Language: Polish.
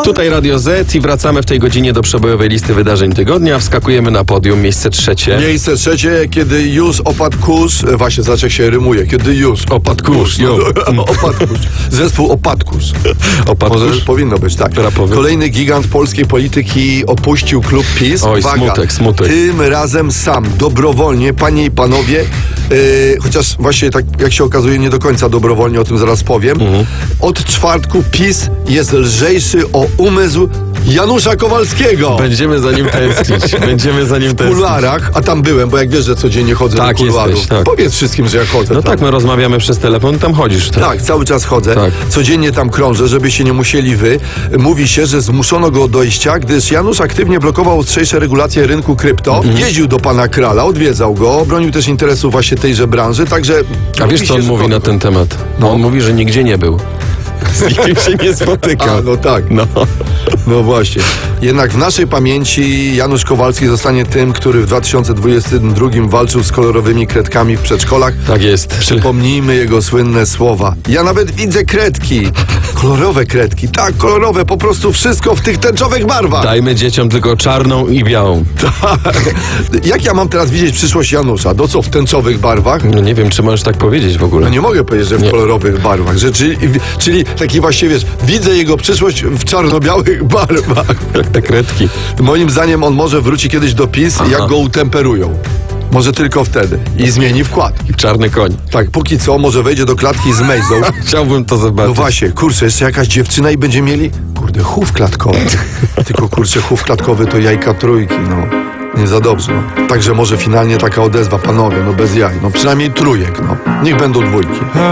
Tutaj Radio Z i wracamy w tej godzinie do przebojowej listy wydarzeń tygodnia. Wskakujemy na podium, miejsce trzecie. Miejsce trzecie, kiedy już opadł kurz. Właśnie, zobacz jak się rymuje. Kiedy już Opadł kurz. Opadł kurz. Zespół Opadł kurz. Opadł Może kurz? powinno być, tak. Rapowy. Kolejny gigant polskiej polityki opuścił klub PiS. Oj, Uwaga, smutek. Tym razem sam, dobrowolnie, panie i panowie, chociaż właśnie tak jak się okazuje nie do końca dobrowolnie, o tym zaraz powiem. Od czwartku PiS jest lżejszy o umysł Janusza Kowalskiego. Będziemy za nim tęsknić. W kuluarach, a tam byłem, bo jak wiesz, że codziennie chodzę Tak, do kuluarów. jesteś, tak. Powiedz wszystkim, że ja chodzę. No tam. tak, my rozmawiamy przez telefon, tam chodzisz. Tak, cały czas chodzę. Tak. Codziennie tam krążę, żebyście nie musieli wy. Mówi się, że zmuszono go do odejścia, gdyż Janusz aktywnie blokował ostrzejsze regulacje rynku krypto. Jeździł do pana Krala, odwiedzał go, bronił też interesów właśnie tejże branży, także... A wiesz, co on mówi na ten temat? No. On mówi, że nigdzie nie był. Z nikim się nie spotyka. A, no tak. No właśnie. Jednak w naszej pamięci Janusz Kowalski zostanie tym, który w 2022 walczył z kolorowymi kredkami w przedszkolach. Tak jest. Przypomnijmy jego słynne słowa. Ja nawet widzę kredki. Kolorowe kredki. Tak, kolorowe. Po prostu wszystko w tych tęczowych barwach. Dajmy dzieciom tylko czarną i białą. Jak ja mam teraz widzieć przyszłość Janusza? No co, w tęczowych barwach? No nie wiem, czy możesz tak powiedzieć w ogóle. No nie mogę powiedzieć, że w Nie. kolorowych barwach. Że, czyli taki właśnie, wiesz, widzę jego przyszłość w czarno-białych barwach. Jak te kredki. Moim zdaniem on może wróci kiedyś do PiS, jak go utemperują. Może tylko wtedy. I zmieni wkład. Czarny koń. Tak, póki co może wejdzie do klatki z Mejzą. Chciałbym to zobaczyć. No właśnie, kurczę, jeszcze jakaś dziewczyna i będzie mieli, kurde, chów klatkowy. Tylko kurczę, chów klatkowy to jajka trójki, no. Nie za dobrze, no. Także może finalnie taka odezwa, panowie, no bez jaj. No przynajmniej trójek, no. Niech będą dwójki.